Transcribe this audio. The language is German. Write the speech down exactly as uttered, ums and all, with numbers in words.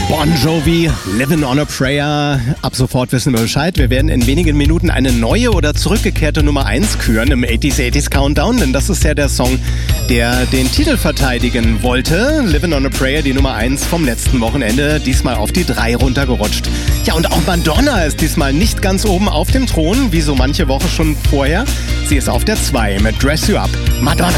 Bon Jovi, Living on a Prayer. Ab sofort wissen wir Bescheid. Wir werden in wenigen Minuten eine neue oder zurückgekehrte Nummer eins küren im achtziger achtziger Countdown, denn das ist ja der Song, der den Titel verteidigen wollte. Living on a Prayer, die Nummer eins vom letzten Wochenende, diesmal auf die drei runtergerutscht. Ja, und auch Madonna ist diesmal nicht ganz oben auf dem Thron, wie so manche Woche schon vorher. Sie ist auf der zwei mit Dress You Up. Madonna.